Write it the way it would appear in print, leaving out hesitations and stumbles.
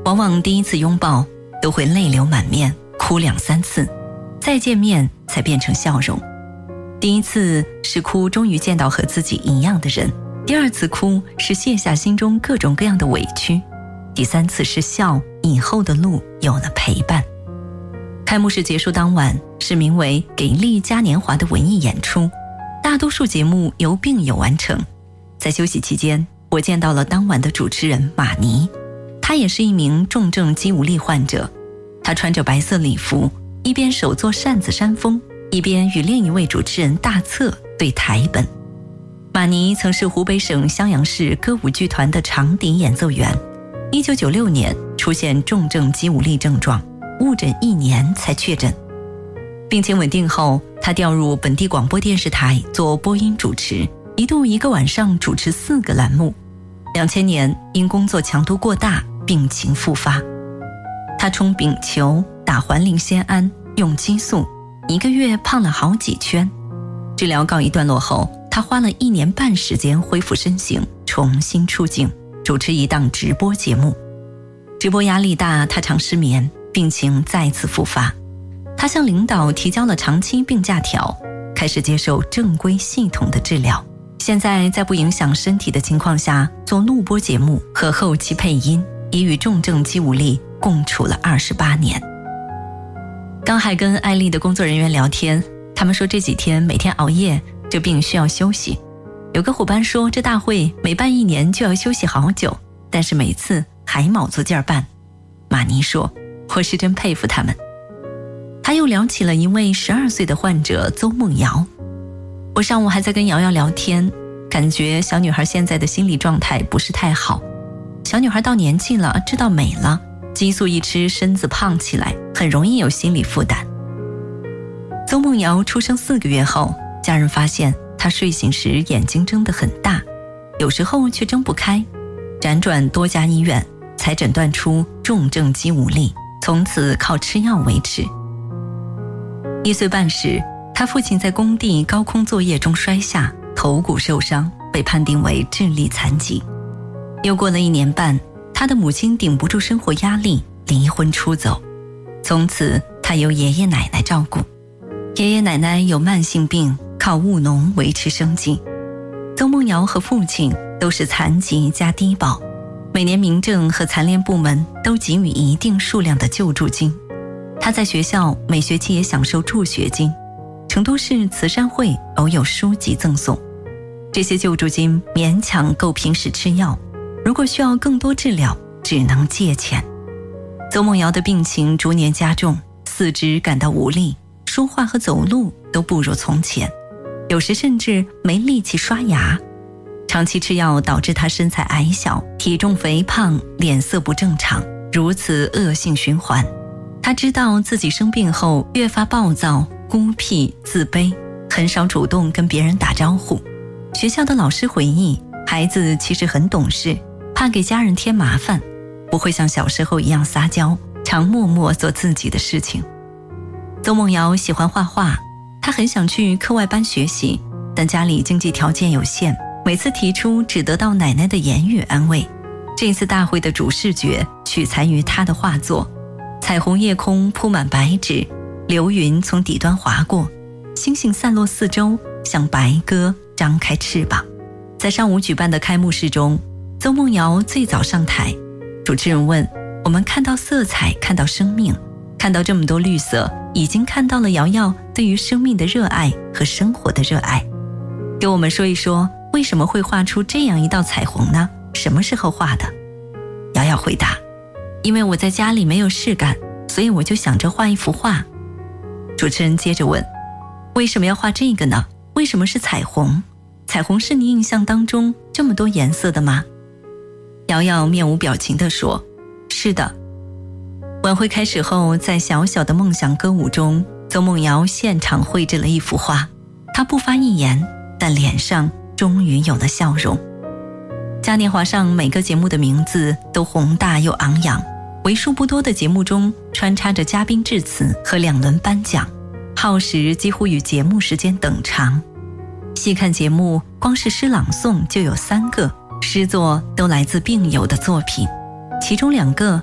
往往第一次拥抱都会泪流满面，哭2-3次，再见面才变成笑容。第一次是哭终于见到和自己一样的人，第二次哭是卸下心中各种各样的委屈，第三次是笑以后的路有了陪伴。开幕式结束当晚是名为《给力嘉年华》的文艺演出，大多数节目由病友完成。在休息期间，我见到了当晚的主持人马尼，他也是一名重症肌无力患者。他穿着白色礼服，一边手做扇子扇风，一边与另一位主持人大策对台本。马尼曾是湖北省襄阳市歌舞剧团的长笛演奏员，1996年出现重症肌无力症状，误诊1年才确诊。病情稳定后，他调入本地广播电视台做播音主持，一度1个晚上主持4个栏目。2000年因工作强度过大，病情复发。他冲丙球、打环磷酰胺、用激素，1个月胖了好几圈。治疗告一段落后，他花了1年半时间恢复身形，重新出镜，主持一档直播节目。直播压力大，他常失眠，病情再次复发。他向领导提交了长期病假条，开始接受正规系统的治疗。现在在不影响身体的情况下做录播节目和后期配音，已与重症肌无力共处了28年。刚还跟艾丽的工作人员聊天，他们说这几天每天熬夜，这病需要休息。有个伙伴说这大会每办1年就要休息好久，但是每次还卯足劲儿办。马尼说，我是真佩服他们。他又聊起了一位12岁的患者邹梦瑶。我上午还在跟瑶瑶聊天，感觉小女孩现在的心理状态不是太好。小女孩到年纪了，知道美了，激素一吃，身子胖起来，很容易有心理负担。邹梦瑶出生4个月后，家人发现她睡醒时眼睛睁得很大，有时候却睁不开，辗转多家医院才诊断出重症肌无力，从此靠吃药维持。1岁半时，他父亲在工地高空作业中摔下，头骨受伤，被判定为智力残疾。又过了1年半，他的母亲顶不住生活压力，离婚出走，从此他由爷爷奶奶照顾。爷爷奶奶有慢性病，靠务农维持生计。邹梦瑶和父亲都是残疾加低保，每年民政和残联部门都给予一定数量的救助金。他在学校每学期也享受助学金，成都市慈善会偶有书籍赠送。这些救助金勉强够平时吃药，如果需要更多治疗，只能借钱。邹梦瑶的病情逐年加重，四肢感到无力，说话和走路都不如从前，有时甚至没力气刷牙。长期吃药导致他身材矮小，体重肥胖，脸色不正常，如此恶性循环。他知道自己生病后越发暴躁、孤僻、自卑，很少主动跟别人打招呼。学校的老师回忆，孩子其实很懂事，怕给家人添麻烦，不会像小时候一样撒娇，常默默做自己的事情。邹梦瑶喜欢画画，她很想去课外班学习，但家里经济条件有限，每次提出只得到奶奶的言语安慰。这次大会的主视觉取材于她的画作，彩虹夜空铺满白纸，流云从底端划过，星星散落四周，像白鸽张开翅膀。在上午举办的开幕式中，邹梦瑶最早上台，主持人问，我们看到色彩，看到生命，看到这么多绿色，已经看到了瑶瑶对于生命的热爱和生活的热爱。给我们说一说，为什么会画出这样一道彩虹呢？什么时候画的？瑶瑶回答，因为我在家里没有事干，所以我就想着画一幅画。主持人接着问，为什么要画这个呢？为什么是彩虹？彩虹是你印象当中这么多颜色的吗？瑶瑶面无表情地说，是的。晚会开始后，在小小的梦想歌舞中，邹梦瑶现场绘制了一幅画，她不发一言，但脸上终于有了笑容。嘉年华上每个节目的名字都宏大又昂扬，为数不多的节目中穿插着嘉宾致辞和2轮颁奖，耗时几乎与节目时间等长。细看节目，光是诗朗诵就有3个，诗作都来自病友的作品，其中2个